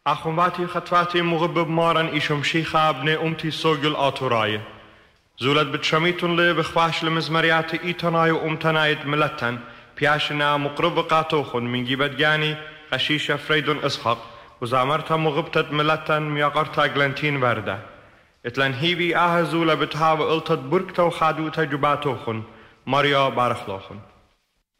أخواتي خطواتي مغبب مارن إيشم شيخا ابن أمتي سوغل آتوراي زولت بتشميتون لي بخواش لمزمريات إيتناي وأمتنايت ملتن بياشنا مقرب قاتوخن من جيبت جاني قشيشة فريدون إسحاق وزامرتا مغبتت ملتن ميقرتا غلنتين وردة اتلن هيبي زولا بتهاو إلتت بركتا وخادوتا جباتوخن مريا بارخلوخن